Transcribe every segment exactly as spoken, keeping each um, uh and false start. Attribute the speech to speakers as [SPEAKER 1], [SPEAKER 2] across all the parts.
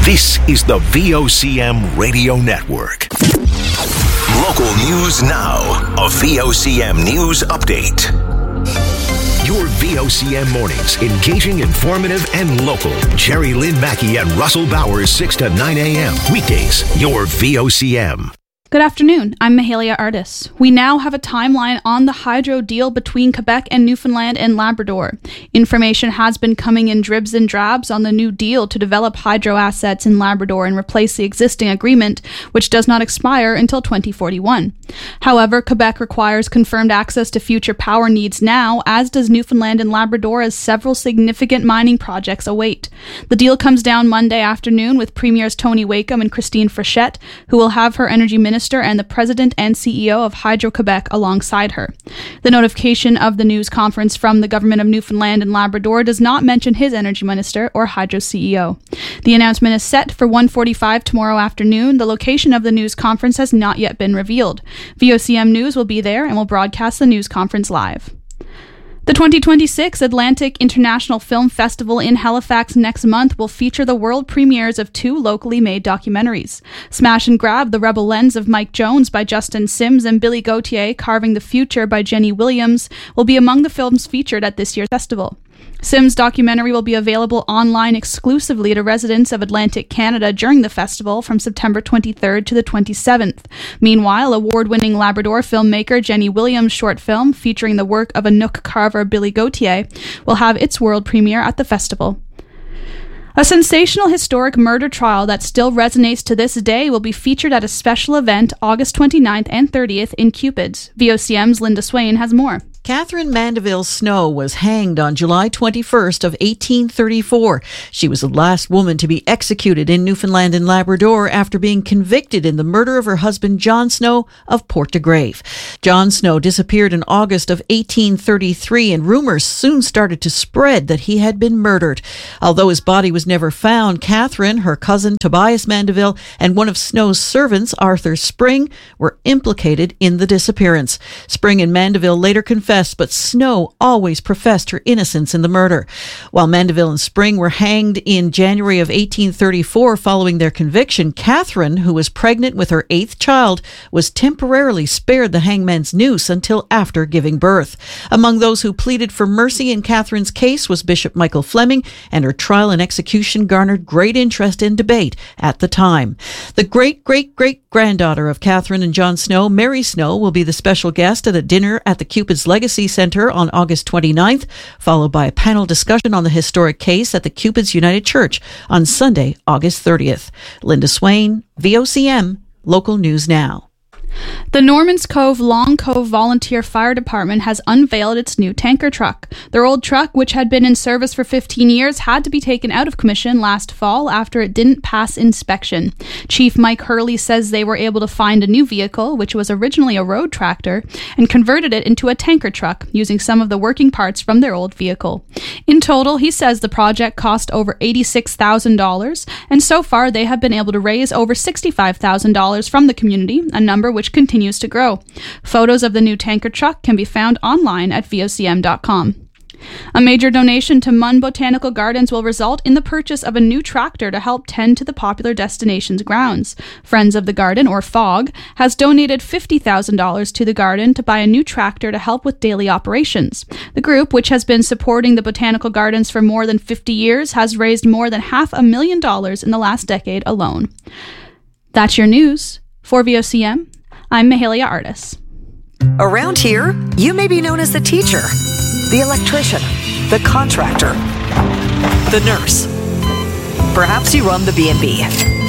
[SPEAKER 1] This is the V O C M Radio Network. Local news now. A V O C M News Update. Your V O C M mornings, engaging, informative, and local. Jerry Lynn Mackey and Russell Bowers, six to nine a.m. Weekdays, your V O C M.
[SPEAKER 2] Good afternoon, I'm Mahalia Artis. We now have a timeline on the hydro deal between Quebec and Newfoundland and Labrador. Information has been coming in dribs and drabs on the new deal to develop hydro assets in Labrador and replace the existing agreement, which does not expire until twenty forty-one. However, Quebec requires confirmed access to future power needs now, as does Newfoundland and Labrador, as several significant mining projects await. The deal comes down Monday afternoon with Premiers Tony Wakeham and Christine Frechette, who will have her energy minister and the president and C E O of Hydro-Quebec alongside her. The notification of the news conference from the government of Newfoundland and Labrador does not mention his energy minister or Hydro C E O. The announcement is set for one forty-five tomorrow afternoon. The location of the news conference has not yet been revealed. V O C M News will be there and will broadcast the news conference live. The twenty twenty-six Atlantic International Film Festival in Halifax next month will feature the world premieres of two locally made documentaries. Smash and Grab, The Rebel Lens of Mike Jones by Justin Sims, and Billy Gauthier, Carving the Future by Jenny Williams, will be among the films featured at this year's festival. Sims' documentary will be available online exclusively to residents of Atlantic Canada during the festival from September twenty-third to the twenty-seventh. Meanwhile, award-winning Labrador filmmaker Jenny Williams' short film featuring the work of Anouk carver Billy Gauthier will have its world premiere at the festival. A sensational historic murder trial that still resonates to this day will be featured at a special event August twenty-ninth and thirtieth in Cupids. V O C M's Linda Swain has more.
[SPEAKER 3] Catherine Mandeville Snow was hanged on July twenty-first of eighteen thirty-four. She was the last woman to be executed in Newfoundland and Labrador after being convicted in the murder of her husband John Snow of Port de Grave. John Snow disappeared in August of eighteen thirty-three, and rumors soon started to spread that he had been murdered. Although his body was never found, Catherine, her cousin Tobias Mandeville, and one of Snow's servants, Arthur Spring, were implicated in the disappearance. Spring and Mandeville later confessed, but Snow always professed her innocence in the murder. While Mandeville and Spring were hanged in January of eighteen thirty-four following their conviction, Catherine, who was pregnant with her eighth child, was temporarily spared the hangman's noose until after giving birth. Among those who pleaded for mercy in Catherine's case was Bishop Michael Fleming, and her trial and execution garnered great interest and debate at the time. The great-great-great-granddaughter of Catherine and John Snow, Mary Snow, will be the special guest at a dinner at the Cupid's Legacy Center on August twenty-ninth, followed by a panel discussion on the historic case at the Cupid's United Church on Sunday, August thirtieth. Linda Swain, V O C M, Local News Now.
[SPEAKER 2] The Normans Cove Long Cove Volunteer Fire Department has unveiled its new tanker truck. Their old truck, which had been in service for fifteen years, had to be taken out of commission last fall after it didn't pass inspection. Chief Mike Hurley says they were able to find a new vehicle, which was originally a road tractor, and converted it into a tanker truck using some of the working parts from their old vehicle. In total, he says the project cost over eighty-six thousand dollars, and so far they have been able to raise over sixty-five thousand dollars from the community, a number which continues to grow. Photos of the new tanker truck can be found online at V O C M dot com. A major donation to Munn Botanical Gardens will result in the purchase of a new tractor to help tend to the popular destination's grounds. Friends of the Garden, or FOG, has donated fifty thousand dollars to the garden to buy a new tractor to help with daily operations. The group, which has been supporting the Botanical Gardens for more than fifty years, has raised more than half a million dollars in the last decade alone. That's your news. For V O C M, I'm Mahalia Artis.
[SPEAKER 4] Around here, you may be known as the teacher, the electrician, the contractor, the nurse. Perhaps you run the B and B.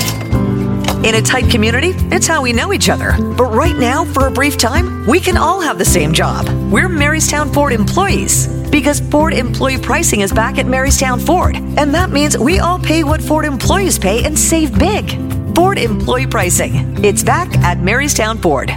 [SPEAKER 4] In a tight community, it's how we know each other. But right now, for a brief time, we can all have the same job. We're Marystown Ford employees. Because Ford employee pricing is back at Marystown Ford. And that means we all pay what Ford employees pay and save big. Ford employee pricing. It's back at Marystown Ford.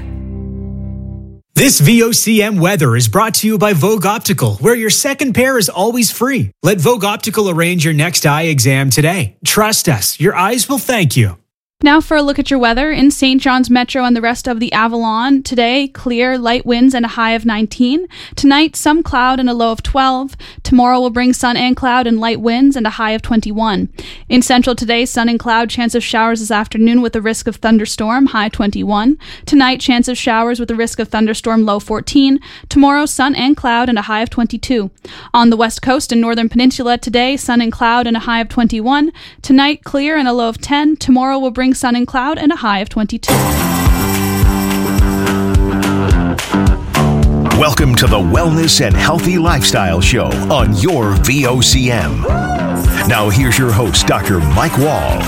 [SPEAKER 5] This V O C M weather is brought to you by Vogue Optical, where your second pair is always free. Let Vogue Optical arrange your next eye exam today. Trust us, your eyes will thank you.
[SPEAKER 2] Now for a look at your weather. In Saint John's Metro and the rest of the Avalon, today, clear, light winds and a high of nineteen. Tonight, some cloud and a low of twelve. Tomorrow will bring sun and cloud and light winds and a high of twenty-one. In Central today, sun and cloud, chance of showers this afternoon with a risk of thunderstorm, high twenty-one. Tonight, chance of showers with a risk of thunderstorm, low fourteen. Tomorrow, sun and cloud and a high of twenty-two. On the West Coast and Northern Peninsula today, sun and cloud and a high of twenty-one. Tonight, clear and a low of ten. Tomorrow will bring sun and cloud and a high of twenty-two.
[SPEAKER 1] Welcome to the Wellness and Healthy Lifestyle Show on your V O C M. Now here's your host, Doctor Mike Wall.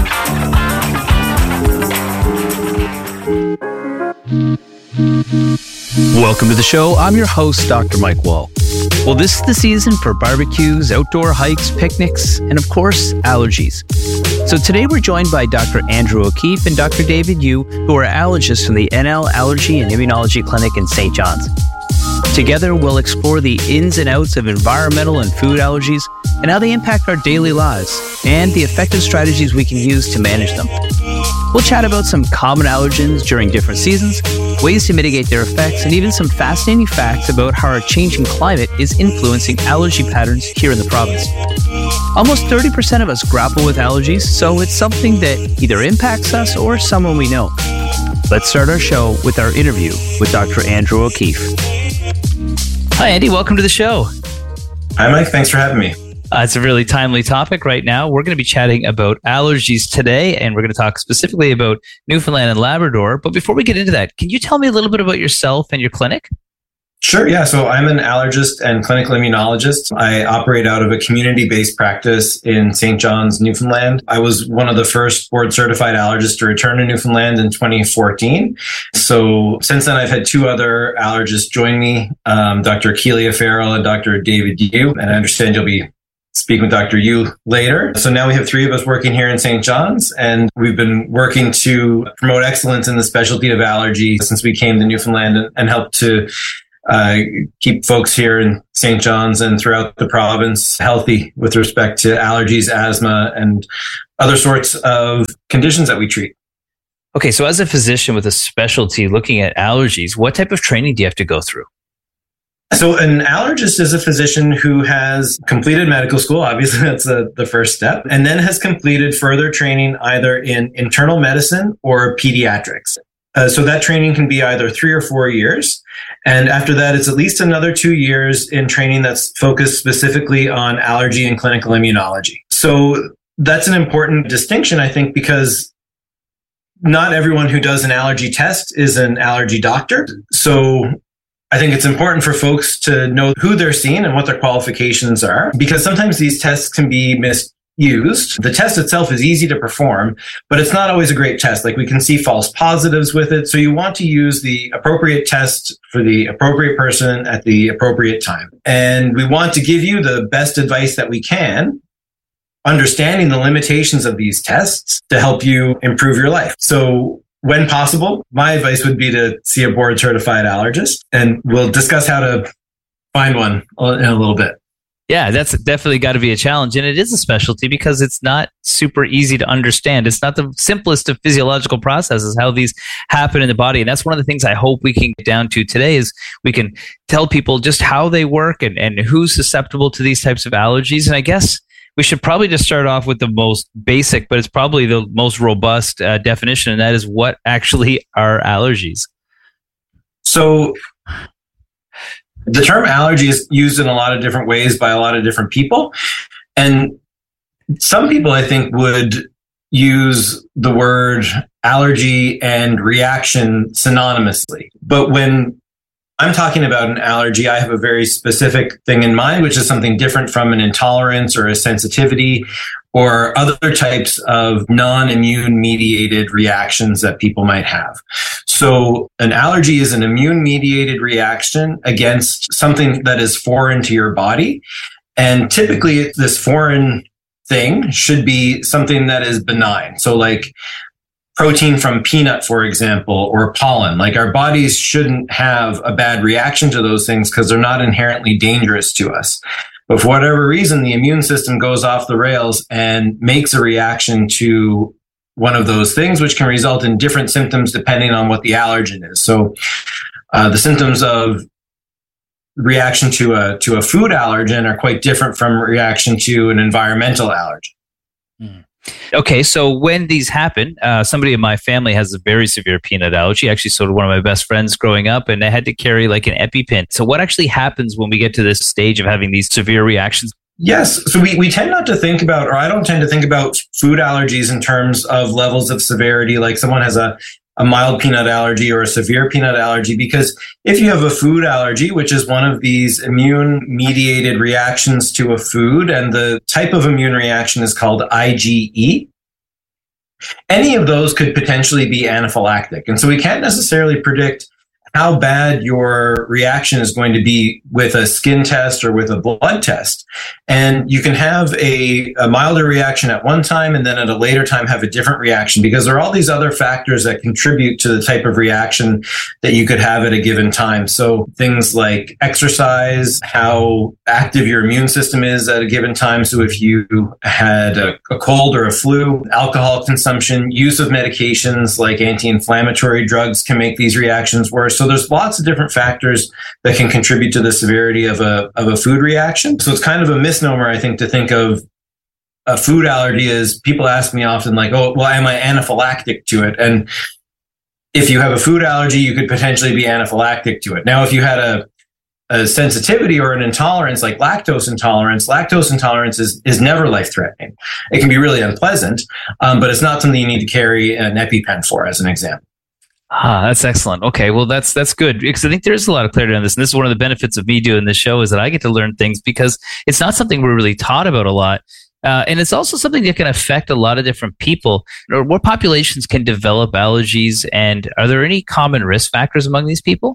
[SPEAKER 6] Welcome to the show. I'm your host, Doctor Mike Wall. Well, this is the season for barbecues, outdoor hikes, picnics, and of course, allergies. So today we're joined by Doctor Andrew O'Keefe and Doctor David Yu, who are allergists from the N L Allergy and Immunology Clinic in Saint John's. Together, we'll explore the ins and outs of environmental and food allergies and how they impact our daily lives and the effective strategies we can use to manage them. We'll chat about some common allergens during different seasons, ways to mitigate their effects, and even some fascinating facts about how our changing climate is influencing allergy patterns here in the province. Almost thirty percent of us grapple with allergies, so it's something that either impacts us or someone we know. Let's start our show with our interview with Doctor Andrew O'Keefe. Hi, Andy. Welcome to the show.
[SPEAKER 7] Hi, Mike. Thanks for having me.
[SPEAKER 6] Uh, it's a really timely topic right now. We're going to be chatting about allergies today, and we're going to talk specifically about Newfoundland and Labrador. But before we get into that, can you tell me a little bit about yourself and your clinic?
[SPEAKER 7] Sure. Yeah. So I'm an allergist and clinical immunologist. I operate out of a community-based practice in Saint John's, Newfoundland. I was one of the first board-certified allergists to return to Newfoundland in twenty fourteen. So since then, I've had two other allergists join me, um, Doctor Keelia Farrell and Doctor David Yu. And I understand you'll be speaking with Doctor Yu later. So now we have three of us working here in Saint John's, and we've been working to promote excellence in the specialty of allergy since we came to Newfoundland and, and help to uh, keep folks here in Saint John's and throughout the province healthy with respect to allergies, asthma, and other sorts of conditions that we treat.
[SPEAKER 6] Okay, so as a physician with a specialty looking at allergies, what type of training do you have to go through?
[SPEAKER 7] So an allergist is a physician who has completed medical school. Obviously, that's a, the first step, and then has completed further training either in internal medicine or pediatrics. Uh, so that training can be either three or four years. And after that, it's at least another two years in training that's focused specifically on allergy and clinical immunology. So that's an important distinction, I think, because not everyone who does an allergy test is an allergy doctor. So I think it's important for folks to know who they're seeing and what their qualifications are, because sometimes these tests can be misused. The test itself is easy to perform, but it's not always a great test. Like, we can see false positives with it. So you want to use the appropriate test for the appropriate person at the appropriate time. And we want to give you the best advice that we can, understanding the limitations of these tests to help you improve your life. So when possible, my advice would be to see a board certified allergist, and we'll discuss how to find one in a little bit.
[SPEAKER 6] Yeah, that's definitely got to be a challenge. And it is a specialty because it's not super easy to understand. It's not the simplest of physiological processes, how these happen in the body. And that's one of the things I hope we can get down to today, is we can tell people just how they work and, and who's susceptible to these types of allergies. And I guess we should probably just start off with the most basic, but it's probably the most robust uh, definition, and that is, what actually are allergies?
[SPEAKER 7] So the term allergy is used in a lot of different ways by a lot of different people. And some people, I think, would use the word allergy and reaction synonymously. But when I'm talking about an allergy, I have a very specific thing in mind, which is something different from an intolerance or a sensitivity or other types of non-immune mediated reactions that people might have. So an allergy is an immune mediated reaction against something that is foreign to your body. And typically this foreign thing should be something that is benign. So like protein from peanut, for example, or pollen. Like, our bodies shouldn't have a bad reaction to those things because they're not inherently dangerous to us. But for whatever reason, the immune system goes off the rails and makes a reaction to one of those things, which can result in different symptoms depending on what the allergen is. So uh, the symptoms of reaction to a to a food allergen are quite different from reaction to an environmental allergen.
[SPEAKER 6] Mm. Okay, so when these happen, uh, somebody in my family has a very severe peanut allergy. Actually, so did one of my best friends growing up, and they had to carry like an EpiPen. So what actually happens when we get to this stage of having these severe reactions?
[SPEAKER 7] Yes. So we, we tend not to think about, or I don't tend to think about food allergies in terms of levels of severity, like someone has a, a mild peanut allergy or a severe peanut allergy, because if you have a food allergy, which is one of these immune mediated reactions to a food, and the type of immune reaction is called I G E, any of those could potentially be anaphylactic. And so we can't necessarily predict how bad your reaction is going to be with a skin test or with a blood test. And you can have a, a milder reaction at one time and then at a later time have a different reaction, because there are all these other factors that contribute to the type of reaction that you could have at a given time. So things like exercise, how active your immune system is at a given time. So if you had a, a cold or a flu, alcohol consumption, use of medications like anti-inflammatory drugs can make these reactions worse. So there's lots of different factors that can contribute to the severity of a of a food reaction. So it's kind of a misnomer, I think, to think of a food allergy as, people ask me often like, oh, well, am I anaphylactic to it? And if you have a food allergy, you could potentially be anaphylactic to it. Now, if you had a, a sensitivity or an intolerance like lactose intolerance, lactose intolerance is, is never life-threatening. It can be really unpleasant, um, but it's not something you need to carry an EpiPen for, as an example.
[SPEAKER 6] Ah, that's excellent. Okay, well, that's that's good, because I think there's a lot of clarity on this. And this is one of the benefits of me doing this show, is that I get to learn things, because it's not something we're really taught about a lot. Uh, and it's also something that can affect a lot of different people. Or what populations can develop allergies, and are there any common risk factors among these people?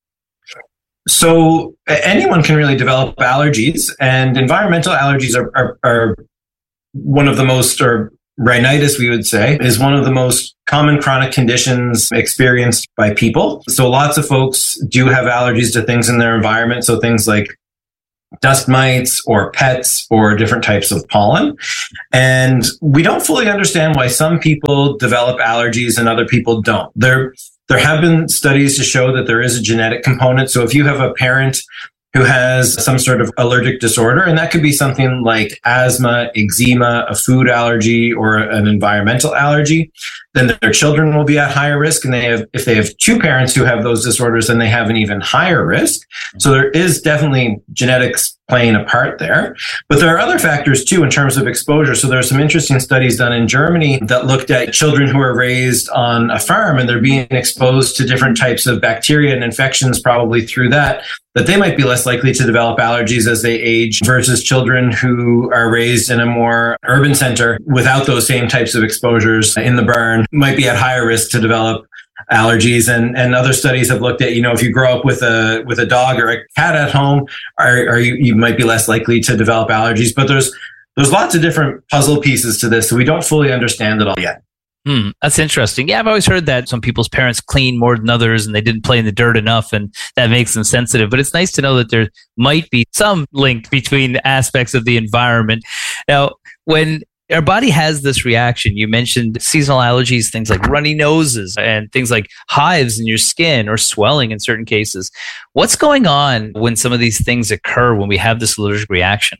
[SPEAKER 7] So anyone can really develop allergies, and environmental allergies are, are, are one of the most, or rhinitis, we would say, is one of the most common chronic conditions experienced by people. So lots of folks do have allergies to things in their environment. So things like dust mites or pets or different types of pollen. And we don't fully understand why some people develop allergies and other people don't. There, there have been studies to show that there is a genetic component. So if you have a parent who has some sort of allergic disorder, and that could be something like asthma, eczema, a food allergy, or an environmental allergy, then their children will be at higher risk. And they have, if they have two parents who have those disorders, then they have an even higher risk. So there is definitely genetics playing a part there. But there are other factors too in terms of exposure. So there are some interesting studies done in Germany that looked at children who are raised on a farm, and they're being exposed to different types of bacteria and infections probably through that, that they might be less likely to develop allergies as they age, versus children who are raised in a more urban center without those same types of exposures in the barn might be at higher risk to develop allergies. And, and other studies have looked at, you know, if you grow up with a with a dog or a cat at home, are, are you, you might be less likely to develop allergies. But there's there's lots of different puzzle pieces to this, so we don't fully understand it all yet.
[SPEAKER 6] Hmm, that's interesting. Yeah, I've always heard that some people's parents clean more than others, and they didn't play in the dirt enough, and that makes them sensitive. But it's nice to know that there might be some link between aspects of the environment. Now, when our body has this reaction, you mentioned seasonal allergies, things like runny noses and things like hives in your skin or swelling in certain cases. What's going on when some of these things occur when we have this allergic reaction?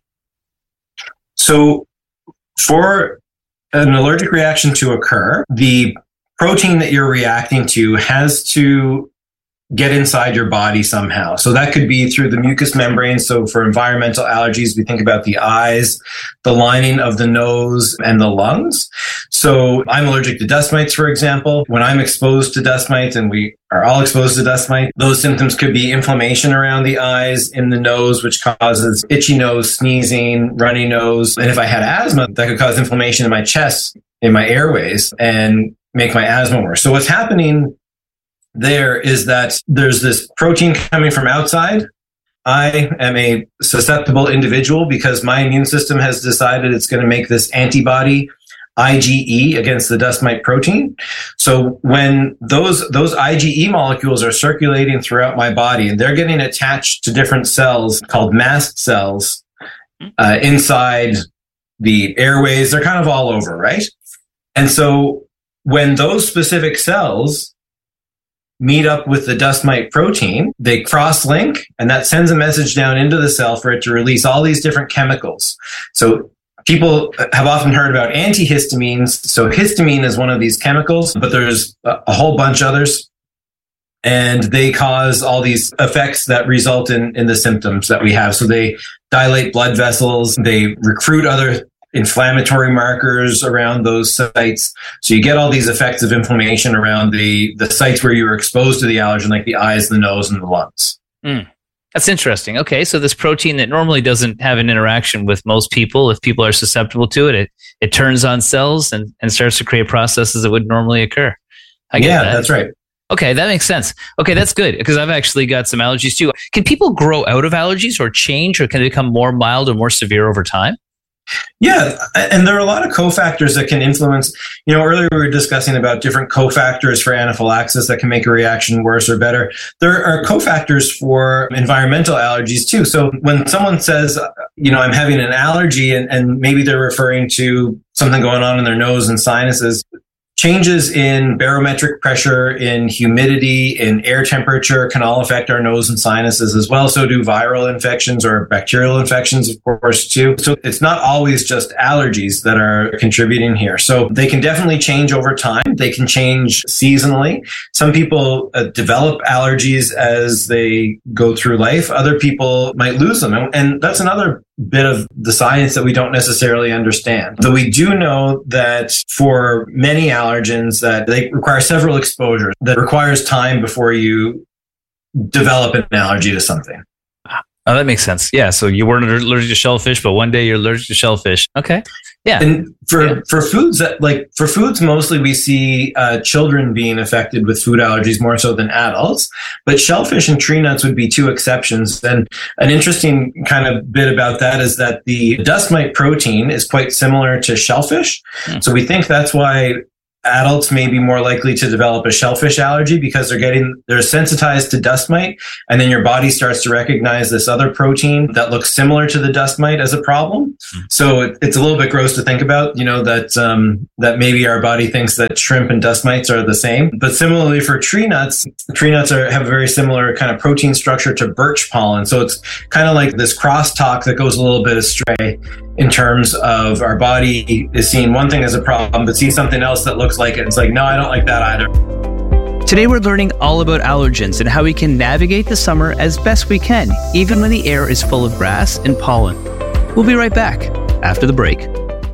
[SPEAKER 7] So for an allergic reaction to occur, the protein that you're reacting to has to get inside your body somehow. So that could be through the mucous membrane. So for environmental allergies, we think about the eyes, the lining of the nose, and the lungs. So I'm allergic to dust mites, for example. When I'm exposed to dust mites, and we are all exposed to dust mites, those symptoms could be inflammation around the eyes, in the nose, which causes itchy nose, sneezing, runny nose. And if I had asthma, that could cause inflammation in my chest, in my airways, and make my asthma worse. So what's happening there is that there's this protein coming from outside. I am a susceptible individual because my immune system has decided it's going to make this antibody I G E against the dust mite protein. So when those those I G E molecules are circulating throughout my body, and they're getting attached to different cells called mast cells uh, inside the airways, they're kind of all over, right? And so when those specific cells meet up with the dust mite protein, they cross-link, and that sends a message down into the cell for it to release all these different chemicals. So people have often heard about antihistamines. So histamine is one of these chemicals, but there's a whole bunch others. And they cause all these effects that result in, in the symptoms that we have. So they dilate blood vessels, they recruit other inflammatory markers around those sites. So you get all these effects of inflammation around the, the sites where you were exposed to the allergen, like the eyes, the nose, and the lungs.
[SPEAKER 6] Mm. That's interesting. Okay, so this protein that normally doesn't have an interaction with most people, if people are susceptible to it, it, it turns on cells and, and starts to create processes that would normally occur. I get
[SPEAKER 7] yeah,
[SPEAKER 6] that.
[SPEAKER 7] That's right.
[SPEAKER 6] Okay, that makes sense. Okay, that's good, because I've actually got some allergies too. Can people grow out of allergies or change, or can they become more mild or more severe over time?
[SPEAKER 7] Yeah, and there are a lot of cofactors that can influence. You know, earlier we were discussing about different cofactors for anaphylaxis that can make a reaction worse or better. There are cofactors for environmental allergies too. So when someone says, you know, I'm having an allergy, and, and maybe they're referring to something going on in their nose and sinuses, changes in barometric pressure, in humidity, in air temperature can all affect our nose and sinuses as well. So do viral infections or bacterial infections, of course, too. So it's not always just allergies that are contributing here. So they can definitely change over time. They can change seasonally. Some people uh, develop allergies as they go through life. Other people might lose them. And, and that's another bit of the science that we don't necessarily understand. Though we do know that for many allergens that they require several exposures, that requires time before you develop an allergy to something.
[SPEAKER 6] Oh, that makes sense. Yeah. So you weren't allergic to shellfish, but one day you're allergic to shellfish. Okay. Yeah.
[SPEAKER 7] And for,
[SPEAKER 6] yeah.
[SPEAKER 7] for foods that like for foods, mostly we see uh, children being affected with food allergies more so than adults, but shellfish and tree nuts would be two exceptions. And an interesting kind of bit about that is that the dust mite protein is quite similar to shellfish. Hmm. So we think that's why adults may be more likely to develop a shellfish allergy, because they're getting, they're sensitized to dust mite, and then your body starts to recognize this other protein that looks similar to the dust mite as a problem. Mm. So it, it's a little bit gross to think about, you know, that, um, that maybe our body thinks that shrimp and dust mites are the same. But similarly for tree nuts, tree nuts are, have a very similar kind of protein structure to birch pollen. So it's kind of like this crosstalk that goes a little bit astray in terms of our body is seeing one thing as a problem, but sees something else that looks like it. It's like, no, I don't like that either.
[SPEAKER 6] Today we're learning all about allergens and how we can navigate the summer as best we can, even when the air is full of grass and pollen. We'll be right back after the break.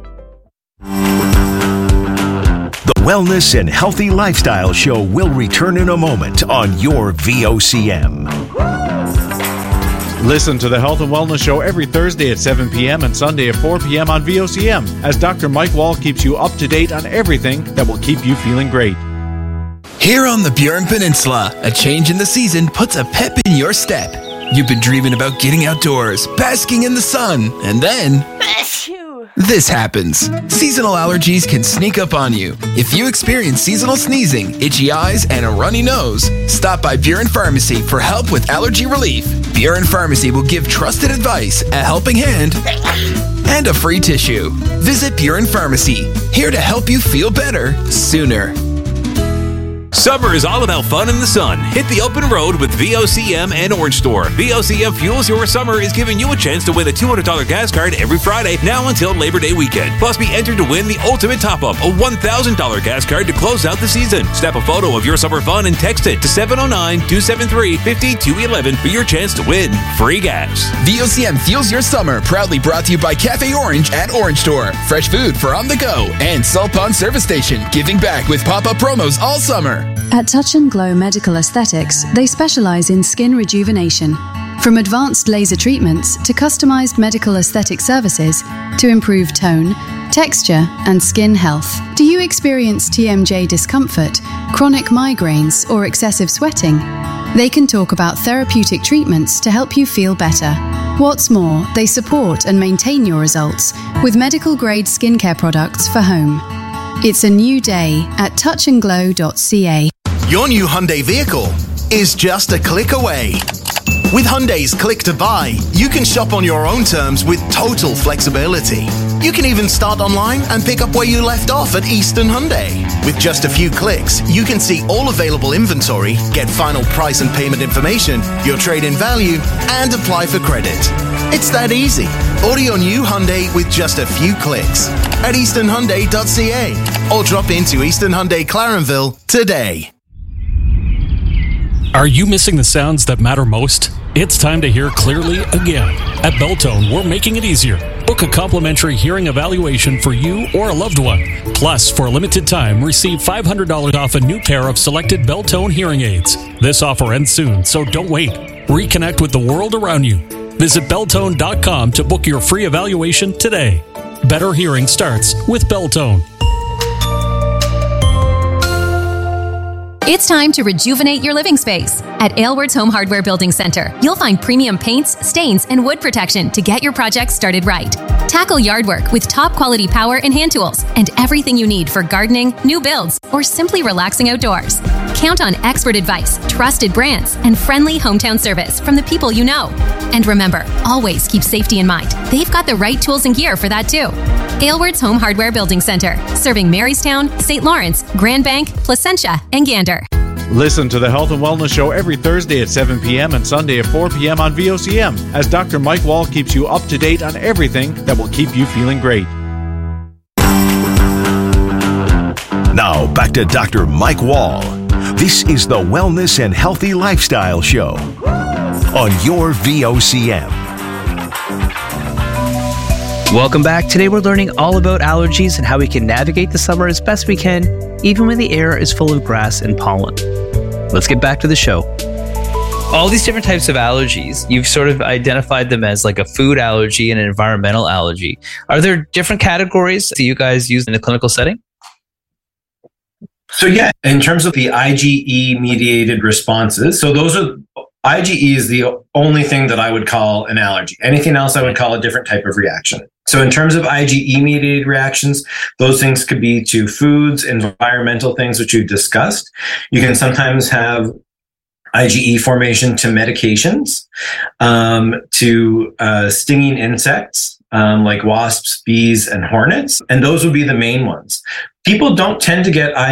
[SPEAKER 1] The Wellness and Healthy Lifestyle Show will return in a moment on your V O C M.
[SPEAKER 8] Listen to the Health and Wellness Show every Thursday at seven p.m. and Sunday at four p.m. on V O C M, as Doctor Mike Wall keeps you up to date on everything that will keep you feeling great.
[SPEAKER 9] Here on the Burin Peninsula, a change in the season puts a pep in your step. You've been dreaming about getting outdoors, basking in the sun, and then this happens. Seasonal allergies can sneak up on you. If you experience seasonal sneezing, itchy eyes, and a runny nose, stop by Burin Pharmacy for help with allergy relief. Burin Pharmacy will give trusted advice, a helping hand, and a free tissue. Visit Burin Pharmacy, here to help you feel better sooner.
[SPEAKER 10] Summer is all about fun in the sun. Hit the open road with V O C M and Orange Store. V O C M Fuels Your Summer is giving you a chance to win a two hundred dollars gas card every Friday, now until Labor Day weekend. Plus, be entered to win the ultimate top-up, a one thousand dollars gas card to close out the season. Snap a photo of your summer fun and text it to seven oh nine, two seven three, five two one one for your chance to win free gas.
[SPEAKER 9] V O C M Fuels Your Summer, proudly brought to you by Cafe Orange at Orange Store. Fresh food for on the go. And Salt Pond Service Station, giving back with pop-up promos all summer.
[SPEAKER 11] At Touch and Glow Medical Aesthetics, they specialize in skin rejuvenation. From advanced laser treatments to customized medical aesthetic services to improve tone, texture, and skin health. Do you experience T M J discomfort, chronic migraines, or excessive sweating? They can talk about therapeutic treatments to help you feel better. What's more, they support and maintain your results with medical-grade skincare products for home. It's a new day at touch and glow dot c a.
[SPEAKER 12] Your new Hyundai vehicle is just a click away. With Hyundai's Click to Buy, you can shop on your own terms with total flexibility. You can even start online and pick up where you left off at Eastern Hyundai. With just a few clicks, you can see all available inventory, get final price and payment information, your trade-in value, and apply for credit. It's that easy. Order your new Hyundai with just a few clicks at eastern hyundai dot c a or drop into Eastern Hyundai Clarenville today.
[SPEAKER 13] Are you missing the sounds that matter most? It's time to hear clearly again. At Belltone, we're making it easier. Book a complimentary hearing evaluation for you or a loved one. Plus, for a limited time, receive five hundred dollars off a new pair of selected Belltone hearing aids. This offer ends soon, so don't wait. Reconnect with the world around you. Visit Belltone dot com to book your free evaluation today. Better hearing starts with Belltone.
[SPEAKER 14] It's time to rejuvenate your living space. At Aylward's Home Hardware Building Center, you'll find premium paints, stains, and wood protection to get your project started right. Tackle yard work with top quality power and hand tools and everything you need for gardening, new builds, or simply relaxing outdoors. Count on expert advice, trusted brands, and friendly hometown service from the people you know. And remember, always keep safety in mind. They've got the right tools and gear for that too. Aylward's Home Hardware Building Center, serving Marystown, Saint Lawrence, Grand Bank, Placentia, and Gander.
[SPEAKER 8] Listen to the Health and Wellness Show every Thursday at seven p.m. and Sunday at four p.m. on V O C M as Doctor Mike Wall keeps you up to date on everything that will keep you feeling great.
[SPEAKER 1] Now back to Doctor Mike Wall. This is the Wellness and Healthy Lifestyle Show on your V O C M.
[SPEAKER 6] Welcome back. Today we're learning all about allergies and how we can navigate the summer as best we can, even when the air is full of grass and pollen. Let's get back to the show. All these different types of allergies, you've sort of identified them as like a food allergy and an environmental allergy. Are there different categories that you guys use in the clinical setting?
[SPEAKER 7] So yeah, in terms of the I G E-mediated responses, so those are, I G E is the only thing that I would call an allergy. Anything else I would call a different type of reaction. So in terms of I G E-mediated reactions, those things could be to foods, environmental things, which we've discussed. You can sometimes have I G E formation to medications, um, to uh, stinging insects, um, like wasps, bees, and hornets. And those would be the main ones. People don't tend to get I